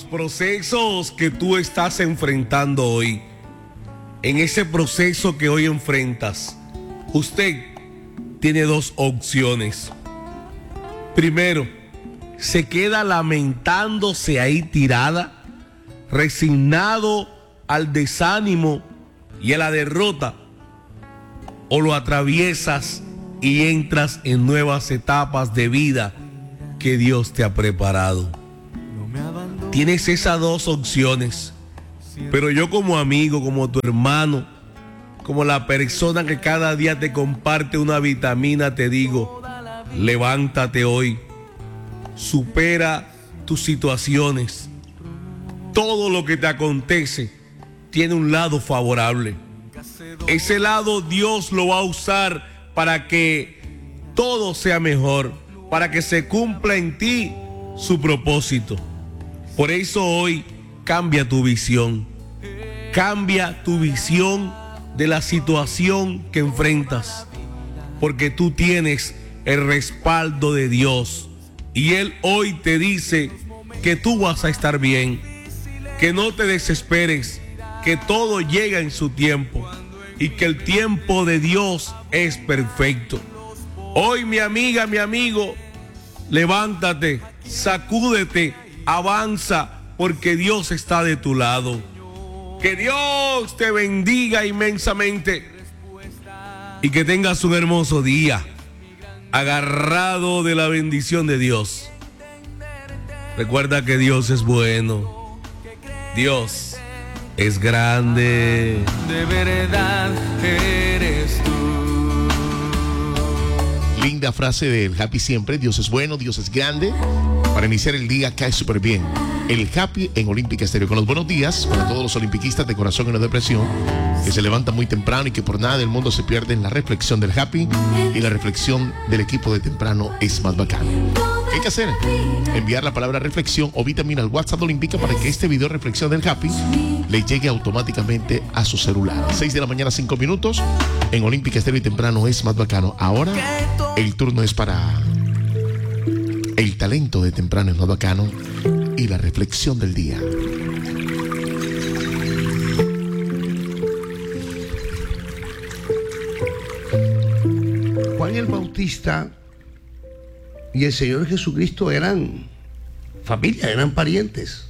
procesos que tú estás enfrentando hoy, en ese proceso que hoy enfrentas, usted tiene dos opciones. Primero, se queda lamentándose ahí tirada, resignado al desánimo y a la derrota, o lo atraviesas y entras en nuevas etapas de vida que Dios te ha preparado. Tienes esas dos opciones, pero yo como amigo, como tu hermano, como la persona que cada día te comparte una vitamina, te digo, levántate hoy, supera tus situaciones. Todo lo que te acontece tiene un lado favorable. Ese lado Dios lo va a usar para que todo sea mejor, para que se cumpla en ti su propósito. Por eso hoy cambia tu visión. Cambia tu visión de la situación que enfrentas, porque tú tienes el respaldo de Dios y Él hoy te dice que tú vas a estar bien, que no te desesperes, que todo llega en su tiempo y que el tiempo de Dios es perfecto. Hoy, mi amiga, mi amigo, levántate, sacúdete, avanza, porque Dios está de tu lado. Que Dios te bendiga inmensamente y que tengas un hermoso día, agarrado de la bendición de Dios. Recuerda que Dios es bueno, Dios es grande. De verdad eres tú. Linda frase del Happy siempre. Dios es bueno, Dios es grande. Para iniciar el día cae súper bien. El Happy en Olímpica Estéreo. Con los buenos días para todos los olimpiquistas de corazón y no de depresión, que se levantan muy temprano y que por nada del mundo se pierden la reflexión del Happy, y la reflexión del equipo de temprano es más bacana. ¿Qué hay que hacer? Enviar la palabra reflexión o vitamina al WhatsApp Olímpica para que este video reflexión del Happy le llegue automáticamente a su celular. 6 de la mañana, 5 minutos. En Olímpica Estéreo y temprano es más bacano. Ahora el turno es para el talento de temprano es más bacano y la reflexión del día. Juan el Bautista y el Señor Jesucristo eran familia, eran parientes.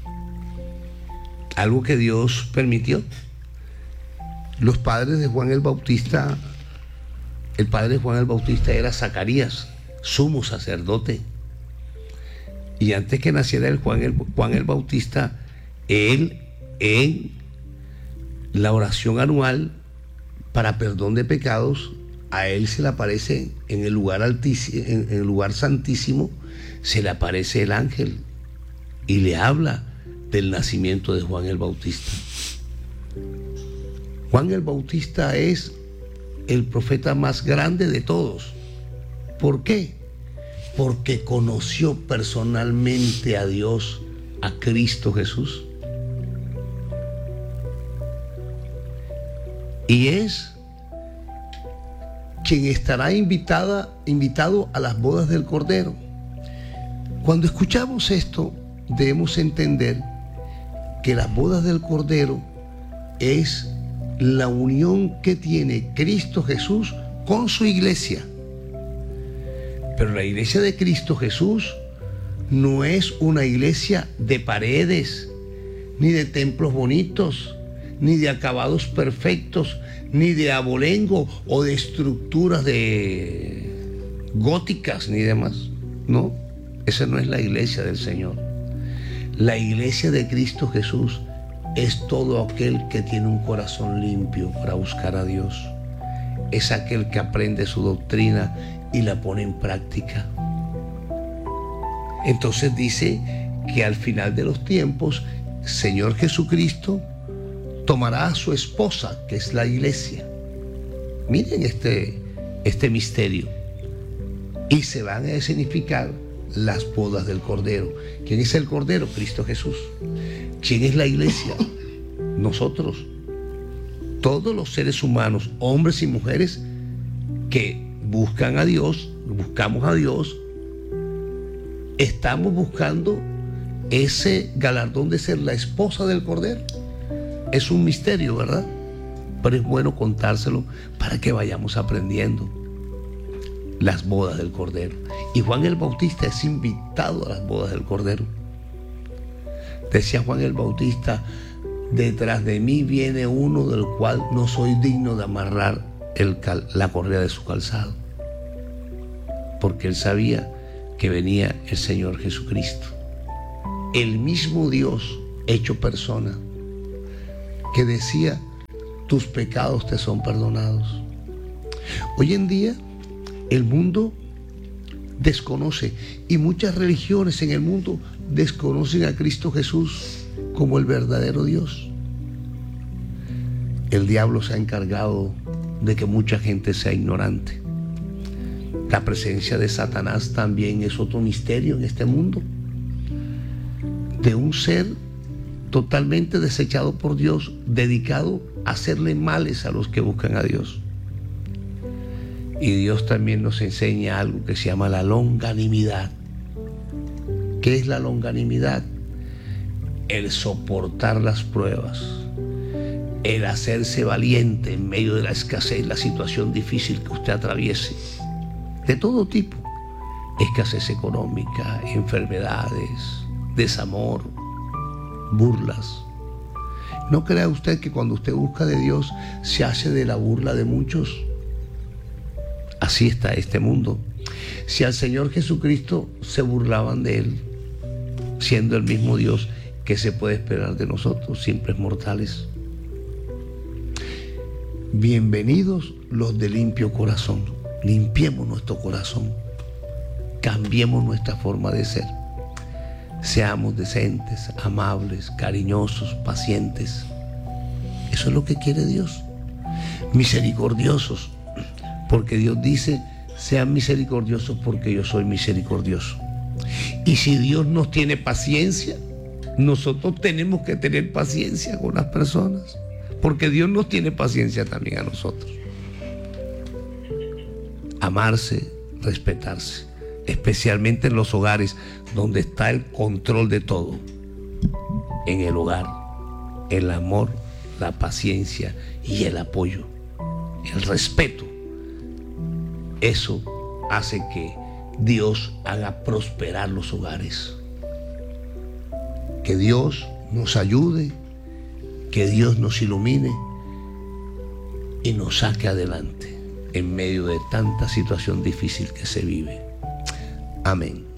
Algo que Dios permitió. Los padres de Juan el Bautista, el padre de Juan el Bautista era Zacarías, sumo sacerdote. Y antes que naciera Juan el Bautista, él en la oración anual para perdón de pecados, a él se le aparece en el lugar altísimo, en el lugar santísimo, se le aparece el ángel y le habla del nacimiento de Juan el Bautista. Juan el Bautista es el profeta más grande de todos. ¿Por qué? Porque conoció personalmente a Dios, a Cristo Jesús. Y es quien estará invitado a las bodas del Cordero. Cuando escuchamos esto, debemos entender que las bodas del Cordero es la unión que tiene Cristo Jesús con su iglesia. Pero la iglesia de Cristo Jesús no es una iglesia de paredes, ni de templos bonitos, ni de acabados perfectos, ni de abolengo o de estructuras de góticas ni demás. No, esa no es la iglesia del Señor. La iglesia de Cristo Jesús es todo aquel que tiene un corazón limpio para buscar a Dios. Es aquel que aprende su doctrina y la pone en práctica. Entonces dice que al final de los tiempos, Señor Jesucristo tomará a su esposa, que es la iglesia. Miren este misterio. Y se van a escenificar las bodas del Cordero. ¿Quién es el Cordero? Cristo Jesús. ¿Quién es la iglesia? Nosotros. Todos los seres humanos, hombres y mujeres, que buscan a Dios, buscamos a Dios, estamos buscando ese galardón de ser la esposa del Cordero es un misterio, ¿verdad? Pero es bueno contárselo para que vayamos aprendiendo las bodas del Cordero. Y Juan el Bautista es invitado a las bodas del Cordero. Decía Juan el Bautista: detrás de mí viene uno del cual no soy digno de amarrar la correa de su calzado. Porque él sabía que venía el Señor Jesucristo, el mismo Dios hecho persona, que decía: tus pecados te son perdonados. Hoy en día el mundo desconoce, y muchas religiones en el mundo desconocen a Cristo Jesús como el verdadero Dios. El diablo se ha encargado de que mucha gente sea ignorante. La presencia de Satanás también es otro misterio en este mundo, de un ser totalmente desechado por Dios, dedicado a hacerle males a los que buscan a Dios. Y Dios también nos enseña algo que se llama la longanimidad. ¿Qué es la longanimidad? El soportar las pruebas, el hacerse valiente en medio de la escasez, la situación difícil que usted atraviese, de todo tipo: escasez económica, enfermedades, desamor, burlas. No crea usted que cuando usted busca de Dios se hace de la burla de muchos. Así está este mundo. Si al Señor Jesucristo se burlaban de Él, siendo el mismo Dios, ¿qué se puede esperar de nosotros, simples mortales? Bienvenidos los de limpio corazón. Limpiemos nuestro corazón, cambiemos nuestra forma de ser, seamos decentes, amables, cariñosos, pacientes. Eso es lo que quiere Dios. Misericordiosos, porque Dios dice: sean misericordiosos porque yo soy misericordioso. Y si Dios nos tiene paciencia, nosotros tenemos que tener paciencia con las personas, porque Dios nos tiene paciencia también a nosotros. Amarse, respetarse, especialmente en los hogares donde está el control de todo. En el hogar, el amor, la paciencia y el apoyo, el respeto. Eso hace que Dios haga prosperar los hogares. Que Dios nos ayude, que Dios nos ilumine y nos saque adelante en medio de tanta situación difícil que se vive. Amén.